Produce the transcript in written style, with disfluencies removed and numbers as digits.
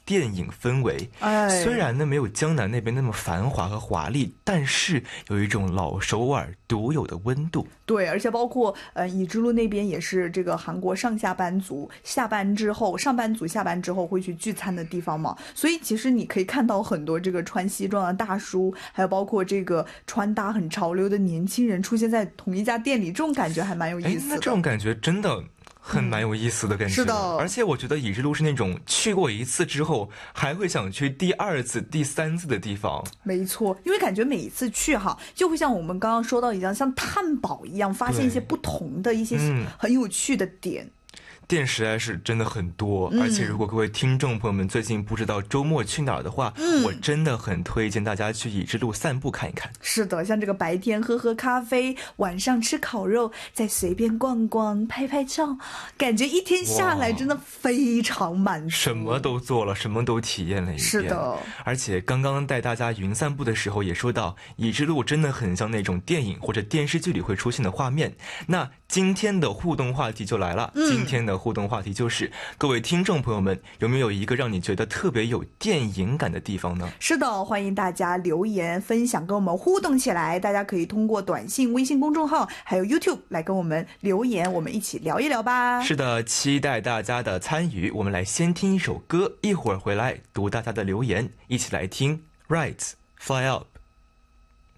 电影氛围。虽然呢没有江南那边那么繁华和华丽，但是有一种老首尔独有的温度。 对，而且包括乙之路那边也是这个韩国上班族下班之后会去聚餐的地方嘛，所以其实你可以看到很多这个穿西装的大叔，还有包括这个穿搭很潮流的年轻人出现在同一家店里，这种感觉还蛮有意思的。 那这种感觉真的很蛮有意思的感觉。 是的， 而且我觉得乙之路是那种去过一次之后还会想去第二次第三次的地方。 没错，因为感觉每一次去就会像我们刚刚说到一样，像探宝一样，发现一些不同的一些很有趣的点。 店实在是真的很多，而且如果各位听众朋友们最近不知道周末去哪儿的话，我真的很推荐大家去乙之路散步看一看。 是的，像这个白天喝咖啡，晚上吃烤肉，再随便逛逛拍照，感觉一天下来真的非常满足， 什么都做了，什么都体验了一遍。 是的， 而且刚刚带大家云散步的时候也说到，乙之路真的很像那种电影或者电视剧里会出现的画面。那今天的互动话题就来了，今天的互动话题就是各位听众朋友们，有没有一个让你觉得特别有电影感的地方呢？ 是的，欢迎大家留言分享，跟我们互动起来。大家可以通过短信、微信公众号还有 YouTube 来跟我们留言，我们一起聊一聊吧。 是的，期待大家的参与。我们来先听一首歌，一会儿回来读大家的留言，一起来听 Right Fly Up。